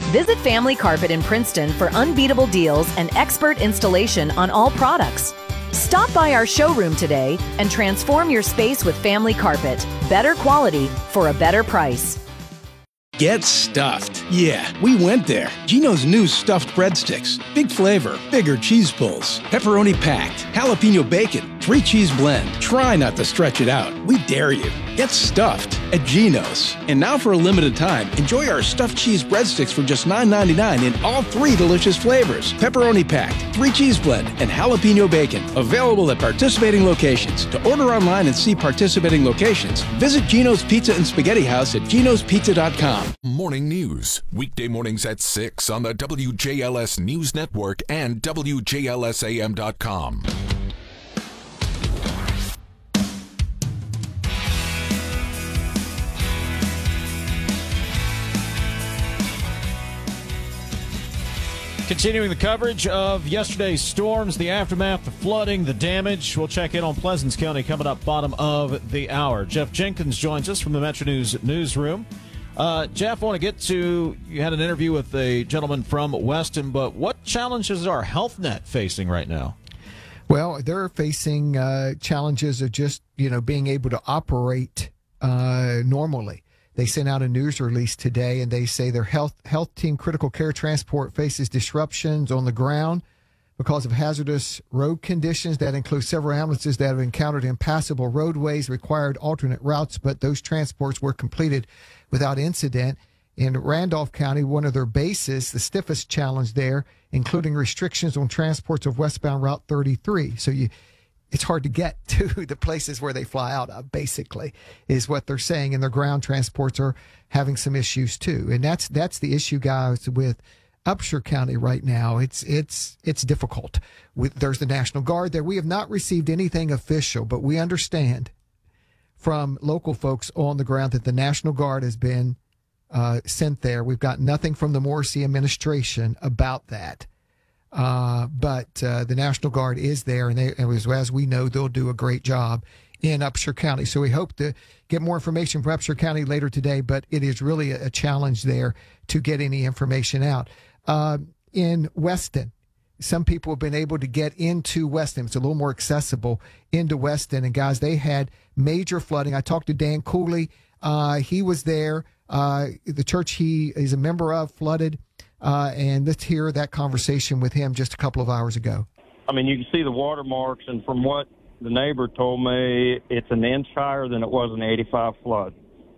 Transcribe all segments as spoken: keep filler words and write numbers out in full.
Visit Family Carpet in Princeton for unbeatable deals and expert installation on all products. Stop by our showroom today and transform your space with Family Carpet. Better quality for a better price. Get stuffed. Yeah, we went there. Geno's new stuffed breadsticks. Big flavor, bigger cheese pulls, pepperoni packed, jalapeno bacon, three cheese blend. Try not to stretch it out. We dare you. Get stuffed at Geno's. And now for a limited time, enjoy our stuffed cheese breadsticks for just nine ninety-nine in all three delicious flavors. Pepperoni packed, three cheese blend, and jalapeno bacon. Available at participating locations. To order online and see participating locations, visit Geno's Pizza and Spaghetti House at genos pizza dot com. Morning News, weekday mornings at six on the W J L S News Network and W J L S A M dot com. Continuing the coverage of yesterday's storms, the aftermath, the flooding, the damage. We'll check in on Pleasants County coming up bottom of the hour. Jeff Jenkins joins us from the Metro News newsroom. Uh, Jeff, I want to get to, you had an interview with a gentleman from Weston, but what challenges are HealthNet facing right now? Well, they're facing uh, challenges of just, you know, being able to operate uh, normally. They sent out a news release today, and they say their health health team critical care transport faces disruptions on the ground because of hazardous road conditions. That includes several ambulances that have encountered impassable roadways, required alternate routes, but those transports were completed without incident. In Randolph County, one of their bases, the stiffest challenge there, including restrictions on transports of westbound Route thirty-three. So you, it's hard to get to the places where they fly out of, basically, is what they're saying. And their ground transports are having some issues, too. And that's that's the issue, guys, with Upshur County right now. It's it's it's difficult. With, there's the National Guard there. We have not received anything official, but we understand from local folks on the ground that the National Guard has been uh, sent there. We've got nothing from the Morrissey administration about that. Uh, but uh, the National Guard is there, and, they, and as, as we know, they'll do a great job in Upshur County. So we hope to get more information from Upshur County later today, but it is really a, a challenge there to get any information out. Uh, in Weston, some people have been able to get into Weston. It's a little more accessible into Weston. And, guys, they had major flooding. I talked to Dan Cooley. Uh, he was there. Uh, the church he is a member of flooded. Uh, and let's hear that conversation with him just a couple of hours ago. I mean, you can see the watermarks, and from what the neighbor told me, it's an inch higher than it was in the eighty-five flood.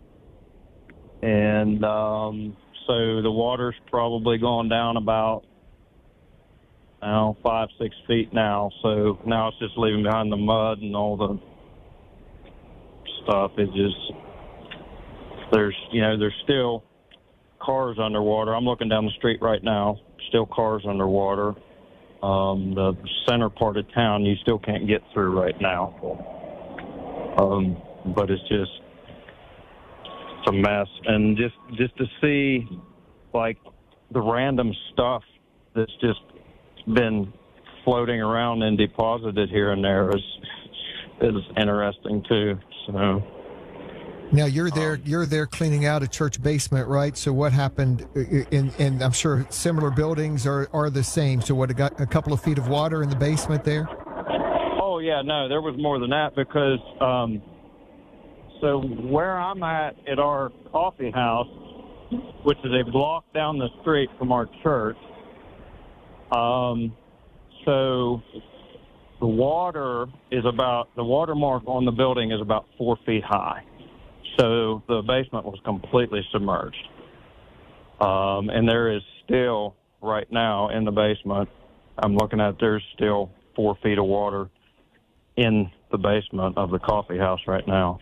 And um, so the water's probably gone down about, I don't know, five, six feet now. So now it's just leaving behind the mud and all the stuff. It just, there's, you know, there's still cars underwater. I'm looking down the street right now, still cars underwater. Um, the center part of town, you still can't get through right now. Um, but it's just, it's a mess. And just, just to see, like, the random stuff that's just been floating around and deposited here and there is, is interesting, too. So... Now you're there. You're there cleaning out a church basement, right? So what happened? In, in I'm sure similar buildings are, are the same. So what? Got a couple of feet of water in the basement there? Oh yeah, no, there was more than that because um, so where I'm at at our coffee house, which is a block down the street from our church. Um, so the water is about the watermark on the building is about four feet high. So the basement was completely submerged. Um, and there is still, right now, in the basement, I'm looking at, there's still four feet of water in the basement of the coffee house right now.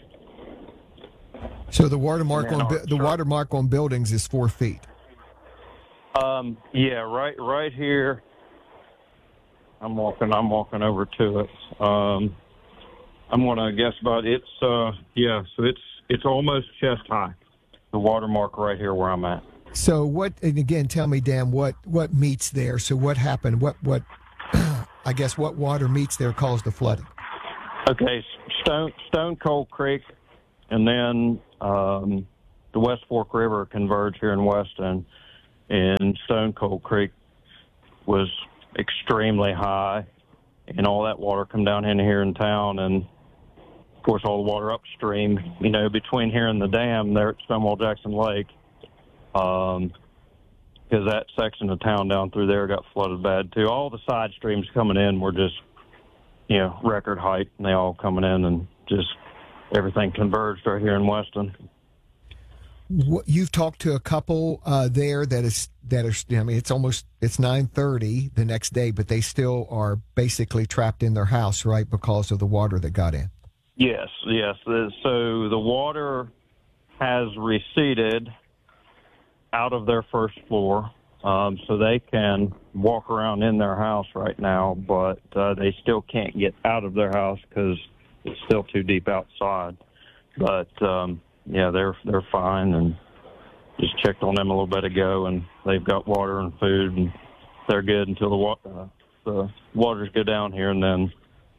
So the watermark on the watermark on buildings is four feet. Um, yeah, right, right here. I'm walking. I'm walking over to it. Um, I'm gonna guess about it's. Uh, yeah, so it's it's almost chest high. The watermark right here where I'm at. So what? And again, tell me, Dan, what what meets there? So what happened? What what? I guess what water meets there caused the flooding? Okay, Stone Stone Cold Creek, and then um, the West Fork River converge here in Weston, in Stone Cold Creek was extremely high, and all that water come down in here in town, and of course all the water upstream, you know, between here and the dam there at Stonewall Jackson Lake, um, because that section of town down through there got flooded bad too. All the side streams coming in were just, you know, record height, and they all coming in, and just everything converged right here in Weston. What, you've talked to a couple uh, there that is that is. I mean, it's almost it's nine thirty the next day, but they still are basically trapped in their house, right, because of the water that got in. Yes, yes. So the water has receded out of their first floor, um, so they can walk around in their house right now, but uh, they still can't get out of their house because it's still too deep outside. But um, yeah, they're they're fine, and just checked on them a little bit ago, and they've got water and food, and they're good until the water uh, the waters go down here, and then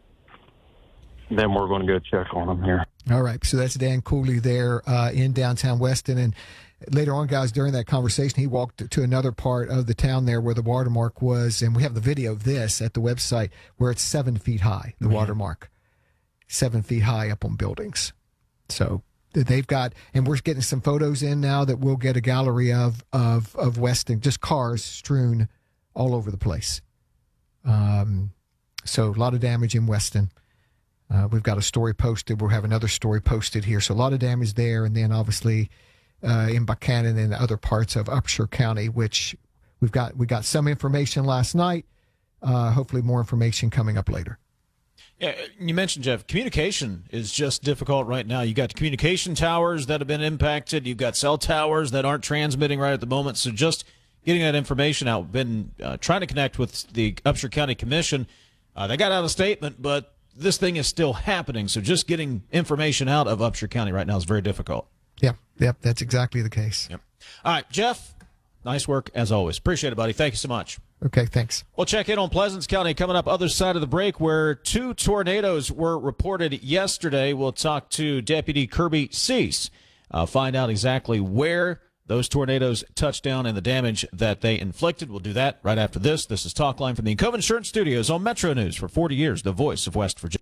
then we're going to go check on them here. All right, so that's Dan Cooley there uh, in downtown Weston, and later on, guys, during that conversation, he walked to another part of the town there where the watermark was, and we have the video of this at the website where it's seven feet high, the mm-hmm. watermark, seven feet high up on buildings. So they've got, and we're getting some photos in now that we'll get a gallery of of of Weston, just cars strewn all over the place. Um, so a lot of damage in Weston. Uh, we've got a story posted. We'll have another story posted here. So a lot of damage there, and then obviously uh, in Buchanan and other parts of Upshur County, which we've got we got some information last night. Uh, hopefully, more information coming up later. Yeah, you mentioned, Jeff, communication is just difficult right now. You got communication towers that have been impacted. You've got cell towers that aren't transmitting right at the moment. So just getting that information out. Been uh, trying to connect with the Upshur County Commission. Uh, they got out a statement, but this thing is still happening. So just getting information out of Upshur County right now is very difficult. Yep, yep, that's exactly the case. Yep. All right, Jeff, nice work as always. Appreciate it, buddy. Thank you so much. Okay, thanks. We'll check in on Pleasants County coming up other side of the break, where two tornadoes were reported yesterday. We'll talk to Deputy Kirby Cease, uh, find out exactly where those tornadoes touched down and the damage that they inflicted. We'll do that right after this. This is Talkline from the Encova Insurance Studios on Metro News for forty years, the voice of West Virginia.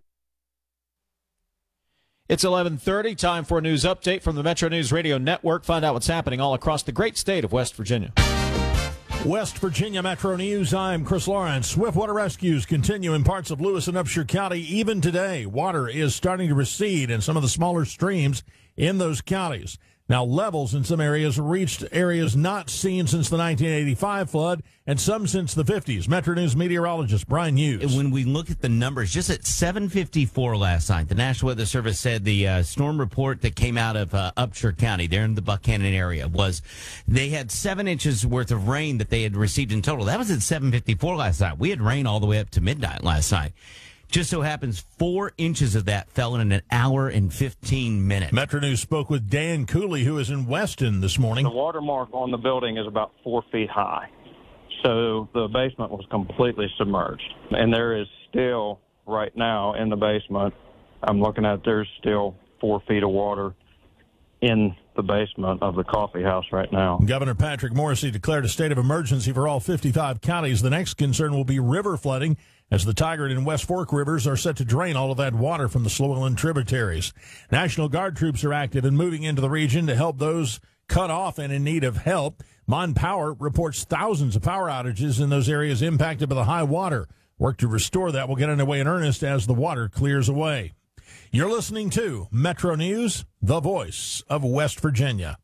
It's eleven thirty, time for a news update from the Metro News Radio Network. Find out what's happening all across the great state of West Virginia. West Virginia Metro News, I'm Chris Lawrence. Swift water rescues continue in parts of Lewis and Upshur County even today. Water is starting to recede in some of the smaller streams in those counties. Now, levels in some areas reached areas not seen since the nineteen eighty-five flood, and some since the fifties. Metro News meteorologist Brian Hughes. When we look at the numbers, just at seven fifty-four last night, the National Weather Service said the uh, storm report that came out of uh, Upshur County, there in the Buchanan area, was they had seven inches worth of rain that they had received in total. That was at seven fifty-four last night. We had rain all the way up to midnight last night. Just so happens four inches of that fell in an hour and fifteen minutes. Metro News spoke with Dan Cooley, who is in Weston this morning. The watermark on the building is about four feet high. So the basement was completely submerged. And there is still, right now, in the basement, I'm looking at there's still four feet of water in the basement of the coffee house right now. Governor Patrick Morrisey declared a state of emergency for all fifty-five counties. The next concern will be river flooding, as the Tigard and West Fork rivers are set to drain all of that water from the Slow tributaries. National Guard troops are active and moving into the region to help those cut off and in need of help. Mon Power reports thousands of power outages in those areas impacted by the high water. Work to restore that will get underway in earnest as the water clears away. You're listening to Metro News, the voice of West Virginia.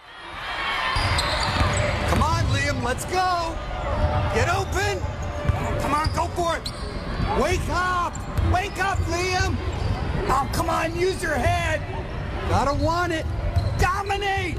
Come on, Liam, let's go. Get open. Come on, go for it. Wake up. Wake up, Liam. Oh, come on, use your head. Gotta want it. Dominate.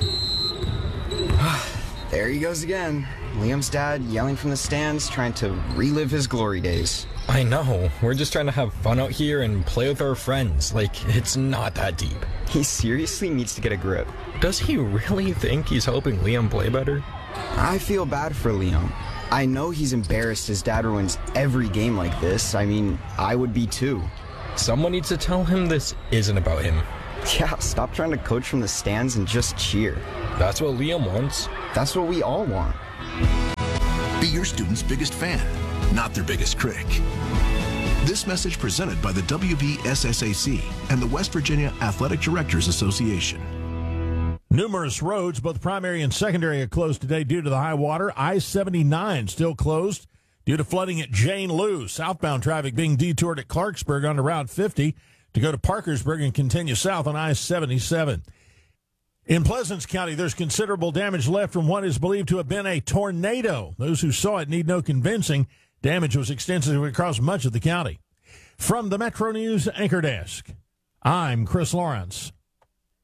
There he goes again. Liam's dad yelling from the stands, trying to relive his glory days. I know. We're just trying to have fun out here and play with our friends. Like, it's not that deep. He seriously needs to get a grip. Does he really think he's helping Liam play better? I feel bad for Liam. I know he's embarrassed his dad ruins every game like this. I mean, I would be too. Someone needs to tell him this isn't about him. Yeah, stop trying to coach from the stands and just cheer. That's what Liam wants. That's what we all want. Be your student's biggest fan, not their biggest critic. This message presented by the W V S S A C and the West Virginia Athletic Directors Association. Numerous roads, both primary and secondary, are closed today due to the high water. I seventy-nine still closed due to flooding at Jane Lou. Southbound traffic being detoured at Clarksburg onto Route fifty to go to Parkersburg and continue south on I seventy-seven. In Pleasants County, there's considerable damage left from what is believed to have been a tornado. Those who saw it need no convincing. Damage was extensive across much of the county. From the Metro News Anchor Desk, I'm Chris Lawrence.